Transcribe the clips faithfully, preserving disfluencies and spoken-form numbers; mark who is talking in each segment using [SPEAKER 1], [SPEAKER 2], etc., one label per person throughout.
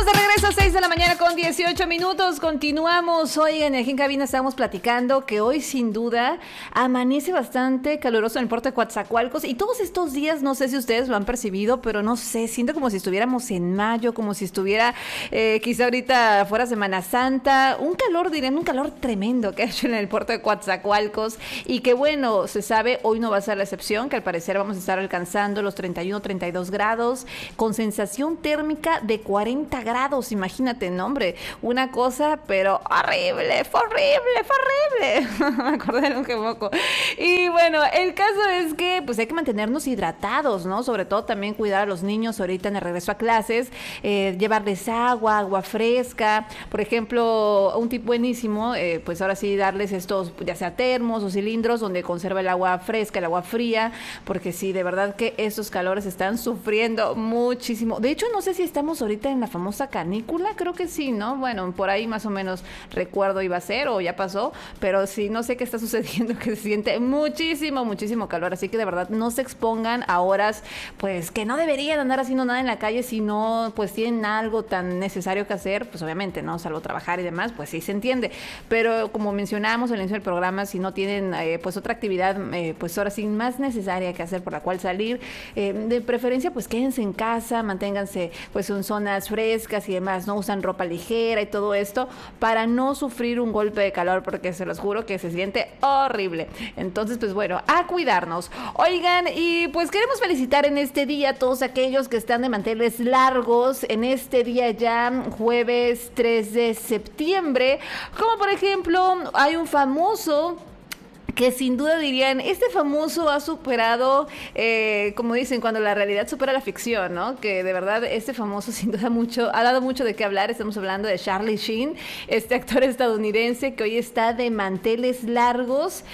[SPEAKER 1] Estamos de regreso a seis de la mañana con dieciocho minutos. Continuamos. Oigan, aquí en cabina estábamos platicando que hoy sin duda amanece bastante caluroso en el puerto de Coatzacoalcos. Y todos estos días, no sé si ustedes lo han percibido, pero no sé, siento como si estuviéramos en mayo, como si estuviera eh, quizá ahorita fuera Semana Santa. Un calor, dirían, un calor tremendo que ha hecho en el puerto de Coatzacoalcos. Y que bueno, se sabe, hoy no va a ser la excepción, que al parecer vamos a estar alcanzando los treinta y uno, treinta y dos grados, con sensación térmica de cuarenta grados, imagínate, no, hombre, una cosa, pero horrible, fue horrible, fue horrible. Me acordé de un moco. Y bueno, el caso es que pues hay que mantenernos hidratados, ¿no? Sobre todo también cuidar a los niños ahorita en el regreso a clases, eh, llevarles agua, agua fresca. Por ejemplo, un tip buenísimo, eh, pues ahora sí darles estos, ya sea termos o cilindros donde conserva el agua fresca, el agua fría, porque sí, de verdad que estos calores están sufriendo muchísimo. De hecho, no sé si estamos ahorita en la famosa canícula, creo que sí, ¿no? Bueno, por ahí más o menos recuerdo iba a ser o ya pasó, pero sí, no sé qué está sucediendo, que se siente muchísimo, muchísimo calor, así que de verdad no se expongan a horas, pues que no deberían andar haciendo nada en la calle si no, pues tienen algo tan necesario que hacer, pues obviamente, ¿no? Salvo trabajar y demás, pues sí se entiende, pero como mencionábamos al inicio del programa, si no tienen eh, pues otra actividad, eh, pues ahora sí más necesaria que hacer por la cual salir, eh, de preferencia pues quédense en casa, manténganse pues en zonas frescas y demás, no usan ropa ligera y todo esto para no sufrir un golpe de calor, porque se los juro que se siente horrible. Entonces, pues bueno, a cuidarnos. Oigan, y pues queremos felicitar en este día a todos aquellos que están de manteles largos, en este día ya, jueves tres de septiembre, como por ejemplo, hay un famoso que sin duda dirían, este famoso ha superado, eh, como dicen, cuando la realidad supera la ficción, ¿no? Que de verdad este famoso sin duda mucho, ha dado mucho de qué hablar. Estamos hablando de Charlie Sheen, este actor estadounidense que hoy está de manteles largos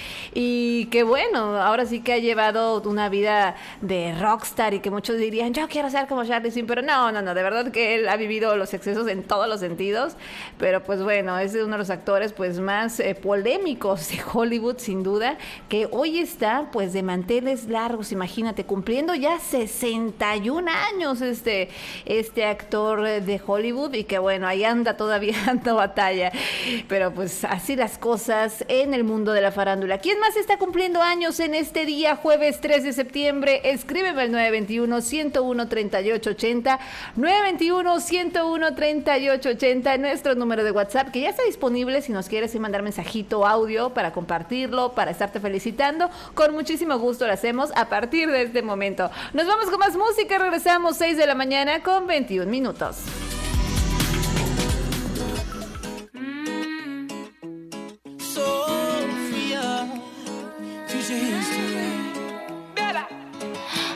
[SPEAKER 1] y que bueno, ahora sí que ha llevado una vida de rockstar y que muchos dirían, yo quiero ser como Charlie Sheen, pero no, no, no, de verdad que él ha vivido los excesos en todos los sentidos, pero pues bueno, es uno de los actores pues más eh, polémicos de Hollywood, sin duda. Duda, que hoy está pues de manteles largos, imagínate, cumpliendo ya sesenta y un años este, este actor de Hollywood y que bueno, ahí anda todavía dando batalla, pero pues así las cosas en el mundo de la farándula. ¿Quién más está cumpliendo años en este día, jueves tres de septiembre? Escríbeme al nueve veintiuno, ciento uno, treinta y ocho ochenta, nueve veintiuno, ciento uno, treinta y ocho ochenta, nuestro número de WhatsApp que ya está disponible si nos quieres mandar mensajito audio para compartirlo, para estarte felicitando, con muchísimo gusto lo hacemos a partir de este momento. Nos vamos con más música, regresamos seis de la mañana con veintiún minutos.
[SPEAKER 2] Sofía, future history.